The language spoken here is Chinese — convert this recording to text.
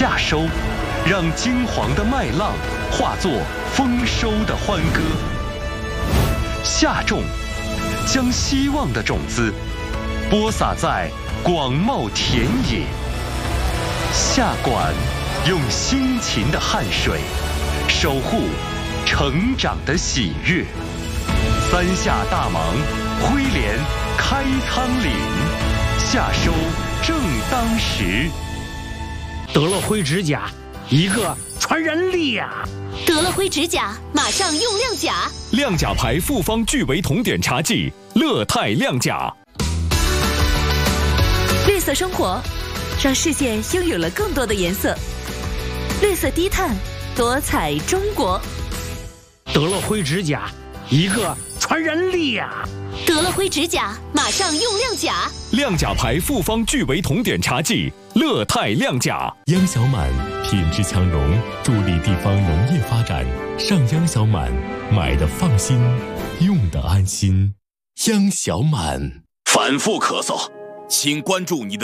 夏收，让金黄的麦浪化作丰收的欢歌；夏种，将希望的种子播撒在广袤田野；夏管，用辛勤的汗水守护成长的喜悦。三夏大忙，挥镰开仓廪，夏收正当时。 得了灰指甲，一个传染俩。 得了灰指甲，马上用亮甲。 亮甲牌复方聚维酮碘茶剂，乐泰亮甲。 绿色生活，让世界拥有了更多的颜色。绿色低碳，多彩中国。 得了灰指甲，一个传染俩。 得了灰指甲，马上用亮甲。 亮甲牌复方聚维酮碘茶剂，乐泰亮甲。 央小满品质强农，助力地方农业发展。上央小满，买的放心，用的安心。央小满。 反复咳嗽，请关注你的